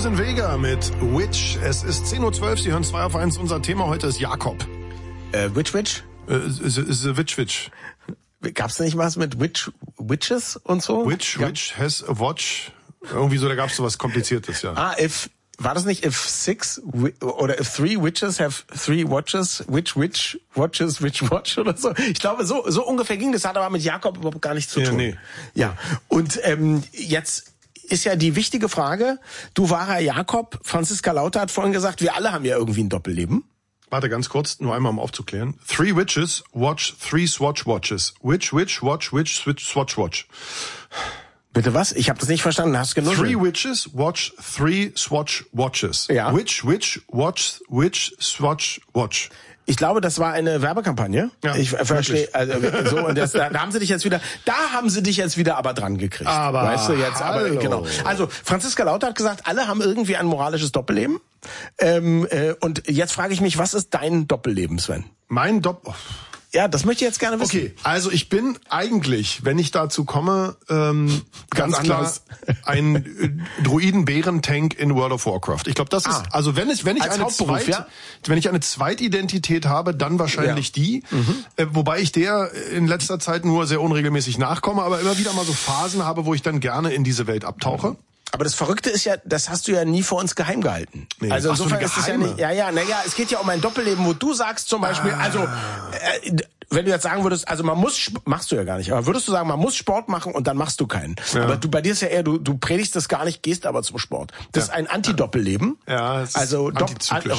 Susan Vega mit Witch. Es ist 10:12 Uhr, Sie hören 2 auf 1. Unser Thema heute ist Jakob. Witch? The Witch. Gab's da nicht was mit Witches und so? Witch has a watch. Irgendwie so, da gab's so was Kompliziertes, ja. War das nicht if 6 oder if 3 witches have 3 watches, which watches which watch oder so? Ich glaube, so ungefähr ging das, hat aber mit Jakob überhaupt gar nichts zu tun. Nee. Ja, und jetzt ist ja die wichtige Frage, du wahrer Jakob, Franziska Lauter hat vorhin gesagt, wir alle haben ja irgendwie ein Doppelleben. Warte ganz kurz, nur einmal um aufzuklären. 3 witches watch 3 swatch watches. Witch watch witch swatch watch. Bitte was? Ich habe das nicht verstanden. Hast du genuschelt? 3 witches watch 3 swatch watches. Ja. Witch watch witch swatch watch. Ich glaube, das war eine Werbekampagne. Ja, ich verstehe. Also, so, und da haben sie dich jetzt wieder aber dran gekriegt. Aber, weißt du jetzt, aber hallo. genau. Also Franziska Lauter hat gesagt, alle haben irgendwie ein moralisches Doppelleben. Und jetzt frage ich mich, was ist dein Doppelleben, Sven? Mein Ja, das möchte ich jetzt gerne wissen. Okay, also ich bin eigentlich, wenn ich dazu komme, ganz klar anders. ein Druiden-Bären-Tank in World of Warcraft. Ich glaube, das ist, also wenn ich eine Zweitidentität habe, dann wahrscheinlich die. Wobei ich der in letzter Zeit nur sehr unregelmäßig nachkomme, aber immer wieder mal so Phasen habe, wo ich dann gerne in diese Welt abtauche. Aber das Verrückte ist ja, das hast du ja nie vor uns geheim gehalten. Nee. Also Ach so, insofern ist es ja nicht, es geht ja um ein Doppelleben, wo du sagst zum Beispiel, wenn du jetzt sagen würdest, also machst du ja gar nicht, aber würdest du sagen, man muss Sport machen und dann machst du keinen. Ja. Aber bei dir ist ja eher, du predigst das gar nicht, gehst aber zum Sport. Das ist ein Anti-Doppelleben. Ja, es ist also antizyklisch.